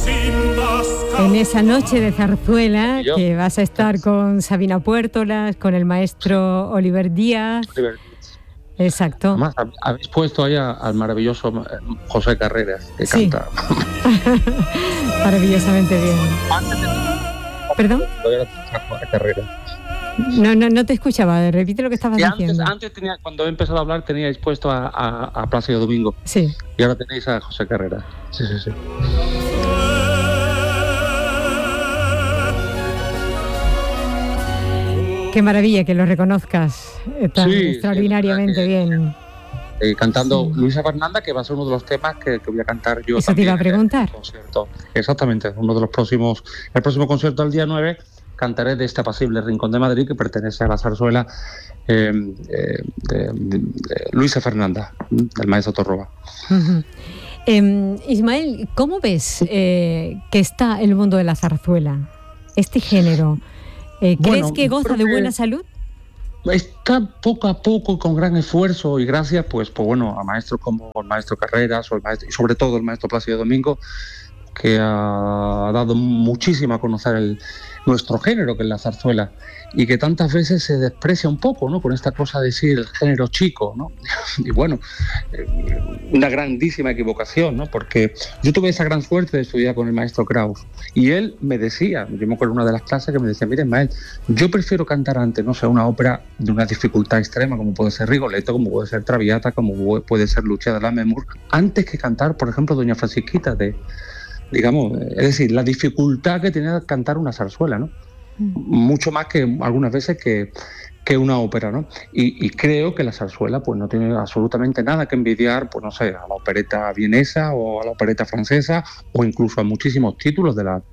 En esa noche de zarzuela que vas a estar con Sabina Puertolas, con el maestro Oliver Díaz. Exacto. Además, habéis puesto ahí al maravilloso José Carreras, que canta. Maravillosamente bien. ¿Perdón? No te escuchaba, repite lo que estabas diciendo. Antes cuando he empezado a hablar teníais puesto a Plácido Domingo. Sí. Y ahora tenéis a José Carreras. Sí. Qué maravilla que lo reconozcas tan extraordinariamente bien. Cantando Luisa Fernanda, que va a ser uno de los temas que voy a cantar yo. Eso te iba a preguntar. Exactamente, el próximo concierto el día 9, cantaré de este apacible rincón de Madrid que pertenece a la zarzuela de Luisa Fernanda, del maestro Torroba. Ismael, ¿cómo ves que está el mundo de la zarzuela, este género? ¿Crees que goza de buena salud? Está poco a poco, con gran esfuerzo y gracias pues a maestros como el maestro Carreras y sobre todo el maestro Plácido Domingo, que ha dado muchísimo a conocer nuestro género, que es la zarzuela, y que tantas veces se desprecia un poco, ¿no? Con esta cosa de decir el género chico, ¿no? Y una grandísima equivocación, ¿no? Porque yo tuve esa gran suerte de estudiar con el maestro Kraus, y él me decía, yo me acuerdo en una de las clases que me decía, mire, Ismael, yo prefiero cantar antes, no sé, una ópera de una dificultad extrema, como puede ser Rigoletto, como puede ser Traviata, como puede ser Lucia de Lammermoor, antes que cantar, por ejemplo, Doña Francisquita es decir, la dificultad que tiene cantar una zarzuela, ¿no? Mucho más que algunas veces que una ópera, ¿no? Y creo que la zarzuela pues no tiene absolutamente nada que envidiar, pues no sé, a la opereta vienesa o a la opereta francesa o incluso a muchísimos títulos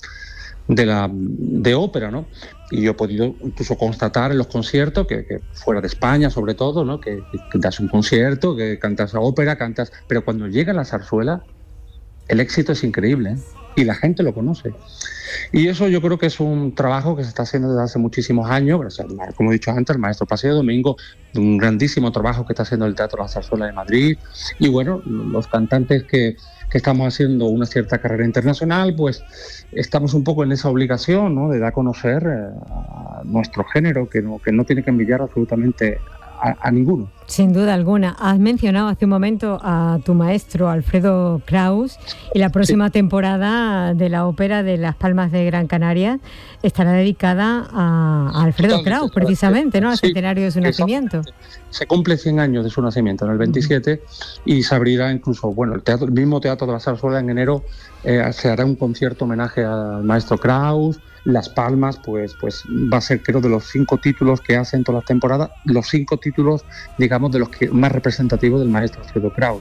de ópera, ¿no? Y yo he podido incluso constatar en los conciertos que fuera de España sobre todo, ¿no? Que das un concierto, que cantas ópera, pero cuando llega la zarzuela el éxito es increíble, ¿eh? Y la gente lo conoce. Y eso yo creo que es un trabajo que se está haciendo desde hace muchísimos años, gracias, como he dicho antes, el maestro Plácido Domingo, un grandísimo trabajo que está haciendo el Teatro La Zarzuela de Madrid. Y los cantantes que estamos haciendo una cierta carrera internacional, pues estamos un poco en esa obligación, ¿no? De dar a conocer a nuestro género, que no tiene que envidiar absolutamente a ninguno. Sin duda alguna. Has mencionado hace un momento a tu maestro Alfredo Kraus, y la próxima temporada de la ópera de Las Palmas de Gran Canaria estará dedicada a Alfredo Kraus, precisamente, ¿no? Al centenario de su nacimiento. Se cumple 100 años de su nacimiento en el 27 y se abrirá incluso, el mismo Teatro de la Zarzuela en enero se hará un concierto homenaje al maestro Kraus. Las Palmas, pues va a ser, creo, de los 5 títulos que hace en todas las temporadas, los 5 títulos, digamos, de los que más representativos del maestro Alfredo Kraus.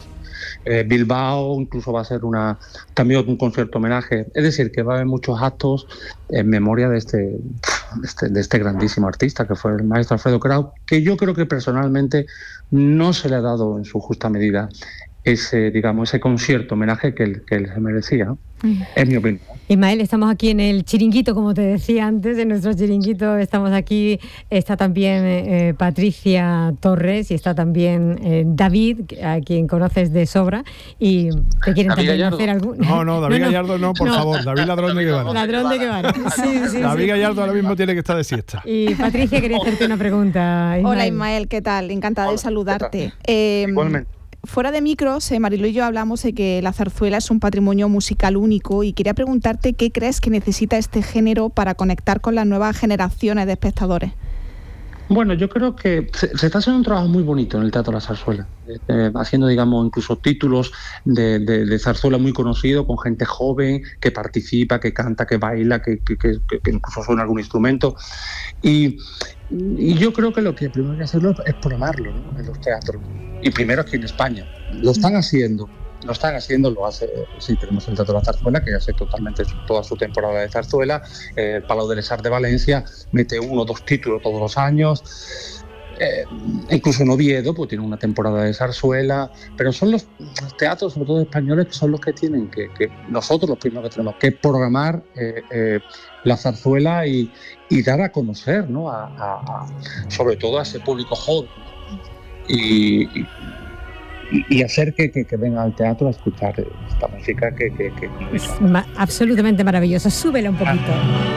Bilbao incluso va a ser también un concierto homenaje. Es decir, que va a haber muchos actos en memoria de este grandísimo artista que fue el maestro Alfredo Kraus, que yo creo que personalmente no se le ha dado en su justa medida ese concierto homenaje que él se merecía, ¿no? Es mi opinión. Ismael, estamos aquí en el chiringuito, como te decía antes, en nuestro chiringuito estamos aquí, está también Patricia Torres y está también David, a quien conoces de sobra, y te quieren David también Gallardo. hacer algún... No, David Gallardo no, por favor, David Ladrón de Guevara. Ladrón de Guevara. Sí, David Gallardo ahora mismo tiene que estar de siesta. Y Patricia, quería hacerte una pregunta. Ismael. Hola Ismael, ¿qué tal? Encantada de saludarte. Igualmente. Fuera de micros, Marilo y yo hablamos de que la zarzuela es un patrimonio musical único, y quería preguntarte qué crees que necesita este género para conectar con las nuevas generaciones de espectadores. Bueno, yo creo que se está haciendo un trabajo muy bonito en el Teatro de la Zarzuela, haciendo, incluso títulos de zarzuela muy conocidos, con gente joven que participa, que canta, que baila, que incluso suena algún instrumento. Y yo creo que lo que primero hay que hacerlo es programarlo, ¿no? En los teatros. Y primero aquí en España. Lo están haciendo, lo hace, sí, tenemos el Teatro de la Zarzuela, que hace totalmente toda su temporada de zarzuela, el Palau de les Arts de Valencia mete 1 o 2 títulos todos los años, incluso en Oviedo pues tiene una temporada de zarzuela, pero son los teatros, sobre todo españoles, que son los que tienen que nosotros los primeros que tenemos que programar la zarzuela y dar a conocer, ¿no? sobre todo a ese público joven. Y y hacer que vengan al teatro a escuchar esta música que es absolutamente maravillosa. Súbela un poquito.